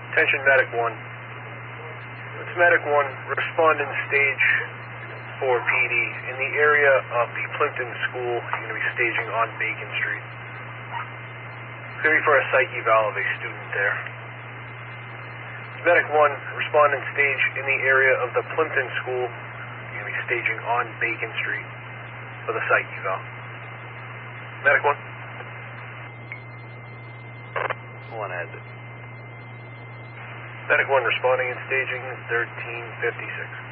Attention Medic 1. It's Medic 1, respond in stage 4 PD. In the area of the Plimpton School, you're going to be staging on Bacon Street. It's going to be for a psych eval of a student there. It's Medic 1, respond in stage in the area of the Plimpton School. You're going to be staging on Bacon Street for the psych eval. Medic 1. One has it. Medic 1 responding and staging 1356.